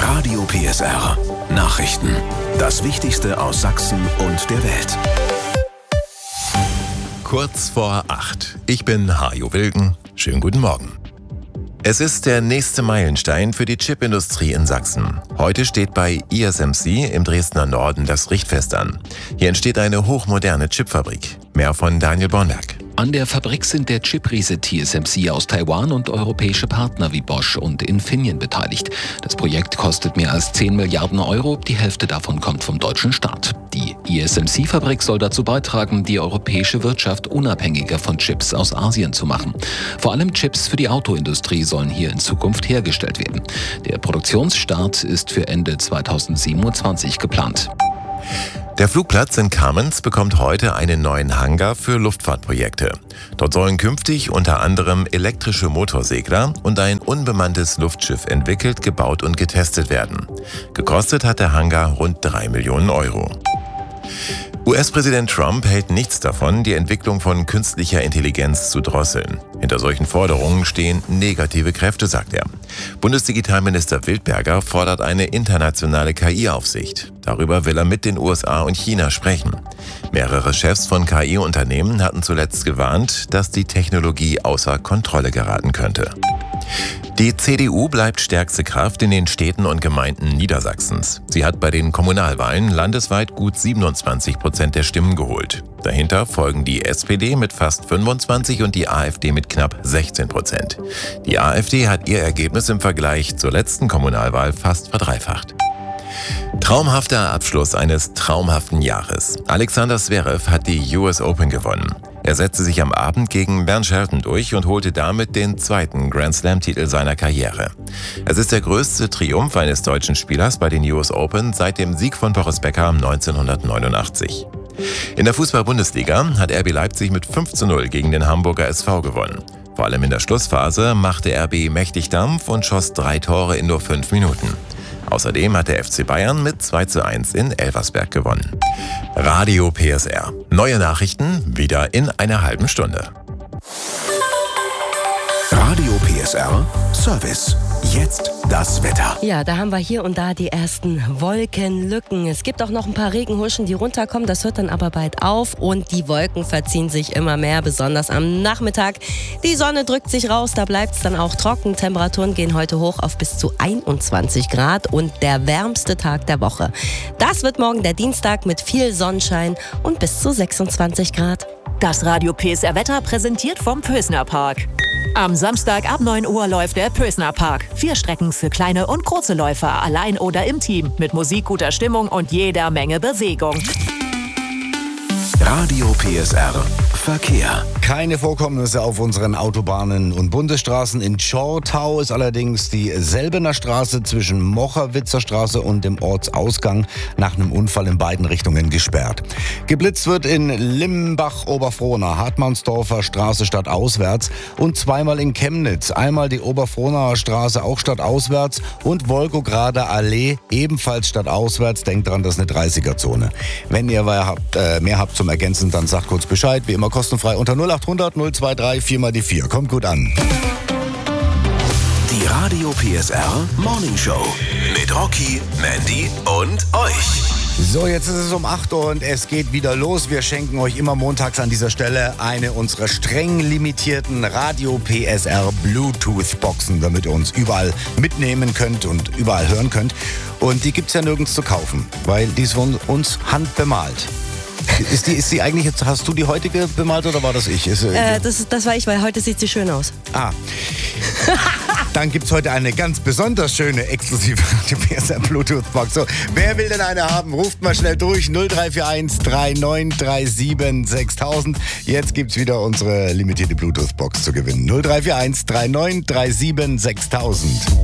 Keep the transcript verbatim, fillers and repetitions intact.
Radio P S R. Nachrichten. Das Wichtigste aus Sachsen und der Welt. Kurz vor acht. Ich bin Hajo Wilken. Schönen guten Morgen. Es ist der nächste Meilenstein für die Chipindustrie in Sachsen. Heute steht bei I S M C im Dresdner Norden das Richtfest an. Hier entsteht eine hochmoderne Chipfabrik. Mehr von Daniel Bornberg. An der Fabrik sind der Chipriese T S M C aus Taiwan und europäische Partner wie Bosch und Infineon beteiligt. Das Projekt kostet mehr als zehn Milliarden Euro, die Hälfte davon kommt vom deutschen Staat. Die I S M C-Fabrik soll dazu beitragen, die europäische Wirtschaft unabhängiger von Chips aus Asien zu machen. Vor allem Chips für die Autoindustrie sollen hier in Zukunft hergestellt werden. Der Produktionsstart ist für Ende zweitausendsiebenundzwanzig geplant. Der Flugplatz in Kamenz bekommt heute einen neuen Hangar für Luftfahrtprojekte. Dort sollen künftig unter anderem elektrische Motorsegler und ein unbemanntes Luftschiff entwickelt, gebaut und getestet werden. Gekostet hat der Hangar rund drei Millionen Euro. U S-Präsident Trump hält nichts davon, die Entwicklung von künstlicher Intelligenz zu drosseln. Hinter solchen Forderungen stehen negative Kräfte, sagt er. Bundesdigitalminister Wildberger fordert eine internationale K I-Aufsicht. Darüber will er mit den U S A und China sprechen. Mehrere Chefs von K I-Unternehmen hatten zuletzt gewarnt, dass die Technologie außer Kontrolle geraten könnte. Die C D U bleibt stärkste Kraft in den Städten und Gemeinden Niedersachsens. Sie hat bei den Kommunalwahlen landesweit gut siebenundzwanzig Prozent der Stimmen geholt. Dahinter folgen die S P D mit fast fünfundzwanzig und die AfD mit knapp sechzehn Prozent. Die AfD hat ihr Ergebnis im Vergleich zur letzten Kommunalwahl fast verdreifacht. Traumhafter Abschluss eines traumhaften Jahres. Alexander Zverev hat die U S Open gewonnen. Er setzte sich am Abend gegen Bernd Shelton durch und holte damit den zweiten Grand-Slam-Titel seiner Karriere. Es ist der größte Triumph eines deutschen Spielers bei den U S Open seit dem Sieg von Boris Becker neunzehnhundertneunundachtzig. In der Fußball-Bundesliga hat R B Leipzig mit fünf zu null gegen den Hamburger S V gewonnen. Vor allem in der Schlussphase machte R B mächtig Dampf und schoss drei Tore in nur fünf Minuten. Außerdem hat der F C Bayern mit zwei zu eins in Elversberg gewonnen. Radio P S R. Neue Nachrichten wieder in einer halben Stunde. Radio P S R Service. Jetzt das Wetter. Ja, da haben wir hier und da die ersten Wolkenlücken. Es gibt auch noch ein paar Regenhuschen, die runterkommen. Das hört dann aber bald auf und die Wolken verziehen sich immer mehr, besonders am Nachmittag. Die Sonne drückt sich raus, da bleibt es dann auch trocken. Temperaturen gehen heute hoch auf bis zu einundzwanzig Grad und der wärmste Tag der Woche. Das wird morgen der Dienstag mit viel Sonnenschein und bis zu sechsundzwanzig Grad. Das Radio P S R Wetter präsentiert vom Pösner Park. Am Samstag ab neun Uhr läuft der Pösner Park. Vier Strecken für kleine und große Läufer, allein oder im Team. Mit Musik, guter Stimmung und jeder Menge Bewegung. Radio P S R Verkehr. Keine Vorkommnisse auf unseren Autobahnen und Bundesstraßen. In Tschortau ist allerdings die Selbener Straße zwischen Mocherwitzer Straße und dem Ortsausgang nach einem Unfall in beiden Richtungen gesperrt. Geblitzt wird in Limbach-Oberfrohna, Hartmannsdorfer Straße stadtauswärts und zweimal in Chemnitz. Einmal die Oberfrohnaer Straße auch stadtauswärts und Wolgograder Allee ebenfalls stadtauswärts. Denkt dran, das ist eine dreißiger-Zone. Wenn ihr mehr habt, äh, mehr habt zum Ergänzen, dann sagt kurz Bescheid. Wie immer kostenfrei unter null acht hundert null zwei drei vier mal die vier. Kommt gut an. Die Radio P S R Morning Show mit Rocky, Mandy und euch. So, jetzt ist es um acht Uhr und es geht wieder los. Wir schenken euch immer montags an dieser Stelle eine unserer streng limitierten Radio P S R Bluetooth-Boxen, damit ihr uns überall mitnehmen könnt und überall hören könnt. Und die gibt's ja nirgends zu kaufen, weil die ist von uns handbemalt. Ist die, ist die eigentlich jetzt, hast du die heutige bemalt oder war das ich? Ist, äh, das, das war ich, weil heute sieht sie schön aus. Ah. Dann gibt es heute eine ganz besonders schöne, exklusive Radio P S R Bluetooth-Box. So, wer will denn eine haben? Ruft mal schnell durch. null drei vier eins drei neun drei sieben sechstausend. Jetzt gibt es wieder unsere limitierte Bluetooth-Box zu gewinnen. null drei vier eins drei neun drei sieben sechstausend.